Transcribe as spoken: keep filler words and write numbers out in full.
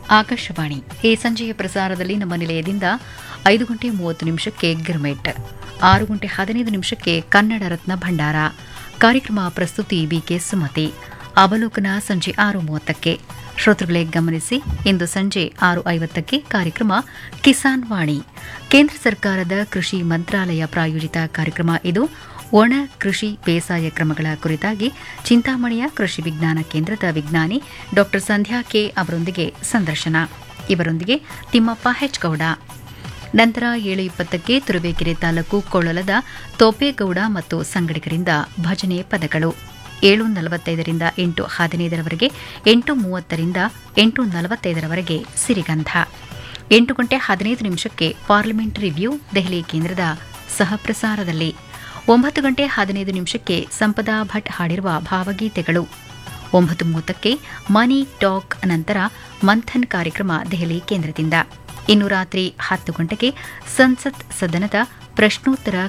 ಆಕಾಶವಾಣಿ ಈ ಸಂಜೆಯ ಪ್ರಸಾರದಲ್ಲಿ ನಮ್ಮ ನಿಲಯದಿಂದ ಐದು ಗಂಟೆ ಮೂವತ್ತು ನಿಮಿಷಕ್ಕೆ ಗಿರ್ಮೆಟ್, ಆರು ಗಂಟೆ ಹದಿನೈದು ನಿಮಿಷಕ್ಕೆ ಕನ್ನಡ ರತ್ನ ಭಂಡಾರ ಕಾರ್ಯಕ್ರಮ ಪ್ರಸ್ತುತಿ ಬಿಕೆ ಸುಮತಿ. ಅವಲೋಕನ ಸಂಜೆ ಆರು ಮೂವತ್ತಕ್ಕೆ. ಶ್ರೋತೃಗಳೇ ಗಮನಿಸಿ, ಇಂದು ಸಂಜೆ ಆರು ಐವತ್ತಕ್ಕೆ ಕಾರ್ಯಕ್ರಮ ಕಿಸಾನ್ ವಾಣಿ, ಕೇಂದ್ರ ಸರ್ಕಾರದ ಕೃಷಿ ಮಂತ್ರಾಲಯ ಪ್ರಾಯೋಜಿತ ಕಾರ್ಯಕ್ರಮ. ಇದು ಒಣ ಕೃಷಿ ಬೇಸಾಯ ಕ್ರಮಗಳ ಕುರಿತಾಗಿ ಚಿಂತಾಮಣಿಯ ಕೃಷಿ ವಿಜ್ಞಾನ ಕೇಂದ್ರದ ವಿಜ್ಞಾನಿ ಡಾ ಸಂಧ್ಯಾ ಕೆ ಅವರೊಂದಿಗೆ ಸಂದರ್ಶನ. ಇವರೊಂದಿಗೆ ತಿಮ್ಮಪ್ಪ ಹೆಚ್ಗೌಡ. ನಂತರ ಏಳು ಇಪ್ಪತ್ತಕ್ಕೆ ತುರುವೇಕೆರೆ ತಾಲೂಕು ಕೊಳ್ಳಲದ ತೋಪೇಗೌಡ ಮತ್ತು ಸಂಗಡಿಗರಿಂದ ಭಜನೆ ಪದಗಳು. ಏಳು ನಲವತ್ತೈದರಿಂದ ಎಂಟು ಹದಿನೈದರವರೆಗೆ, ಎಂಟು ಮೂವತ್ತರಿಂದ ಎಂಟು ನಲವತ್ತೈದರವರೆಗೆ ಸಿರಿಗಂಧ. ಎಂಟು ಗಂಟೆ ಹದಿನೈದು ನಿಮಿಷಕ್ಕೆ ಪಾರ್ಲಿಮೆಂಟ್ ರಿವ್ಯೂ ದೆಹಲಿ ಕೇಂದ್ರದ ಸಹಪ್ರಸಾರದಲ್ಲಿ. ಒಂಬತ್ತು ಗಂಟೆ ಹದಿನೈದು ನಿಮಿಷಕ್ಕೆ ಸಂಪದಾ ಭಟ್ ಹಾಡಿರುವ ಭಾವಗೀತೆಗಳು. ಒಂಬತ್ತು ಮೂವತ್ತಕ್ಕೆ ಮನಿ ಟಾಕ್, ನಂತರ ಮಂಥನ್ ಕಾರ್ಯಕ್ರಮ ದೆಹಲಿ ಕೇಂದ್ರದಿಂದ. ಇನ್ನು ರಾತ್ರಿ ಹತ್ತು ಗಂಟೆಗೆ ಸಂಸತ್ ಸದನದ ಪ್ರಶ್ನೋತ್ತರ